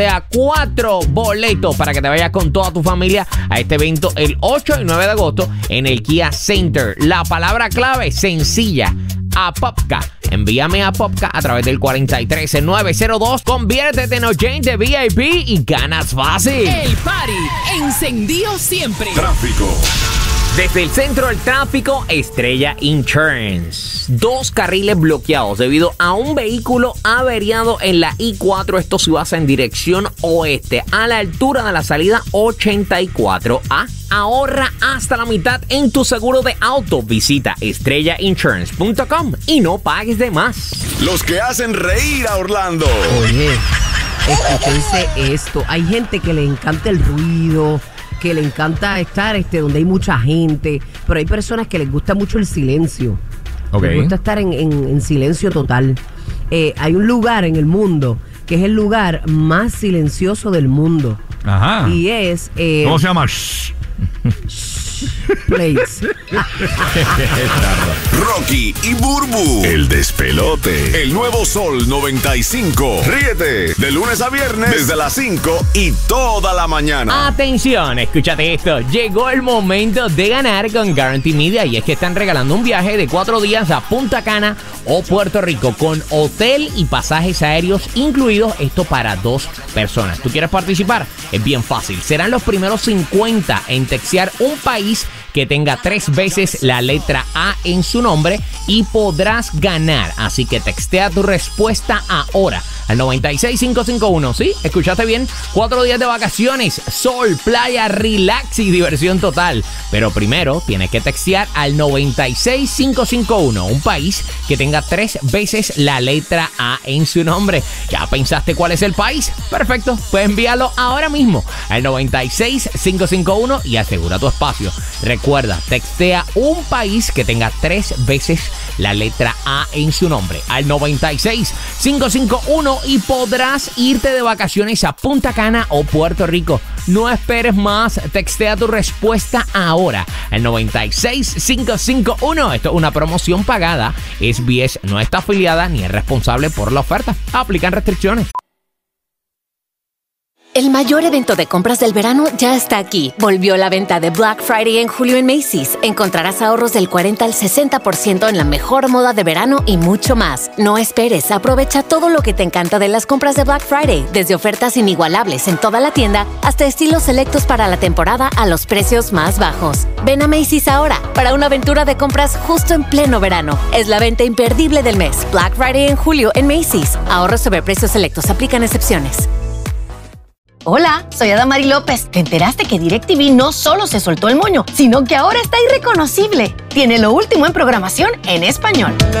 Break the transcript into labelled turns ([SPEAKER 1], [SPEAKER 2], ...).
[SPEAKER 1] A 4 boletos para que te vayas con toda tu familia a este evento el 8 y 9 de agosto en el Kia Center. La palabra clave sencilla: APOPCA. Envíame a Popca a través del 43902. Conviértete en oyente VIP y ganas fácil.
[SPEAKER 2] El party encendido siempre.
[SPEAKER 3] Tráfico.
[SPEAKER 1] Desde el centro del tráfico, Estrella Insurance. 2 carriles bloqueados debido a un vehículo averiado en la I-4. Esto se basa en dirección oeste, a la altura de la salida 84A. Ahorra hasta la mitad en tu seguro de auto. Visita estrellainsurance.com y no pagues de más.
[SPEAKER 3] Los que hacen reír a Orlando.
[SPEAKER 4] Oye, escúchense esto. Hay gente que le encanta el ruido, que le encanta estar donde hay mucha gente, pero hay personas que les gusta mucho el silencio. Les gusta estar en silencio total. Hay un lugar en el mundo que es el lugar más silencioso del mundo.
[SPEAKER 5] Ajá.
[SPEAKER 4] Y es...
[SPEAKER 5] ¿Cómo se llama?
[SPEAKER 4] Place.
[SPEAKER 3] Rocky y Burbu, el despelote. El nuevo Sol 95. Ríete de lunes a viernes desde las 5 y toda la mañana.
[SPEAKER 1] Atención, escúchate esto. Llegó el momento de ganar con Guarantee Media, y es que están regalando un viaje de 4 días a Punta Cana o Puerto Rico con hotel y pasajes aéreos incluidos. Esto para 2 personas. ¿Tú quieres participar? Es bien fácil. Serán los primeros 50 en textear un país que tenga 3 veces la letra A en su nombre y podrás ganar. Así que textea tu respuesta ahora al 96551. ¿Sí? ¿Escuchaste bien? 4 días de vacaciones, sol, playa, relax y diversión total. Pero primero tienes que textear al 96551, un país que tenga 3 veces la letra A en su nombre. ¿Ya pensaste cuál es el país? Perfecto, pues envíalo ahora mismo al 96551 y asegura tu espacio. Recuerda, textea un país que tenga 3 veces la letra A en su nombre al 96551 y podrás irte de vacaciones a Punta Cana o Puerto Rico. No esperes más, textea tu respuesta ahora al 96551. Esto es una promoción pagada. SBS no está afiliada ni es responsable por la oferta. Aplican restricciones.
[SPEAKER 6] El mayor evento de compras del verano ya está aquí. Volvió la venta de Black Friday en julio en Macy's. Encontrarás ahorros del 40 al 60% en la mejor moda de verano y mucho más. No esperes, aprovecha todo lo que te encanta de las compras de Black Friday, desde ofertas inigualables en toda la tienda hasta estilos selectos para la temporada a los precios más bajos. Ven a Macy's ahora para una aventura de compras justo en pleno verano. Es la venta imperdible del mes. Black Friday en julio en Macy's. Ahorros sobre precios selectos. Aplican excepciones.
[SPEAKER 7] Hola, soy Adamari López. ¿Te enteraste que DirecTV no solo se soltó el moño, sino que ahora está irreconocible? Tiene lo último en programación en español.